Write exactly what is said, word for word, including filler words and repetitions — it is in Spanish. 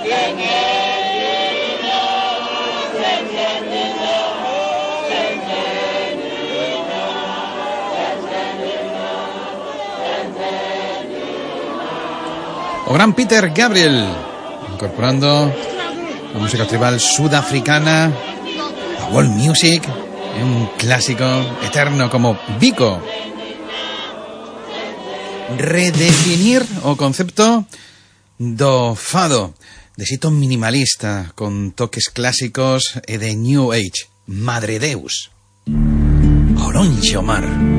O gran Peter Gabriel, incorporando la música tribal sudafricana a world music, un clásico eterno como Biko. Redefinir o concepto do fado, de xeito minimalista, con toques clásicos e de New Age. Madre Deus. Oronxe o mar.